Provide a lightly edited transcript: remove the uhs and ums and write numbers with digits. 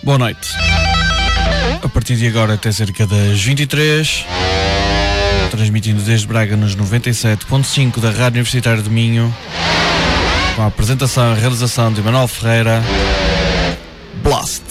Boa noite. A partir de agora até cerca das 23, transmitindo desde Braga nos 97.5 da Rádio Universitária do Minho, com a apresentação e realização de Emanuel Ferreira, Blast.